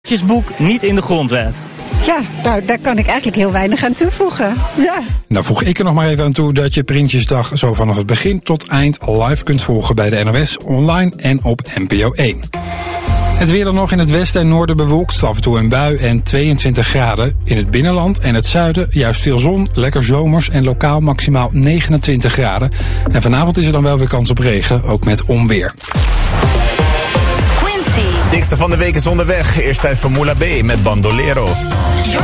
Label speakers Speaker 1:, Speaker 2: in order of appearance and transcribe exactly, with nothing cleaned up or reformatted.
Speaker 1: sprookjesboek niet in de grondwet.
Speaker 2: Ja, nou, daar kan ik eigenlijk heel weinig aan toevoegen. Ja.
Speaker 3: Nou voeg ik er nog maar even aan toe dat je Prinsjesdag zo vanaf het begin tot eind live kunt volgen bij de N O S, online en op N P O één. Het weer dan nog in het westen en noorden bewolkt, af en toe een bui en tweeëntwintig graden. In het binnenland en het zuiden juist veel zon, lekker zomers en lokaal maximaal negenentwintig graden. En vanavond is er dan wel weer kans op regen, ook met onweer.
Speaker 4: Dikste van de week is onderweg. Eerst tijd voor Moula B met Bandolero.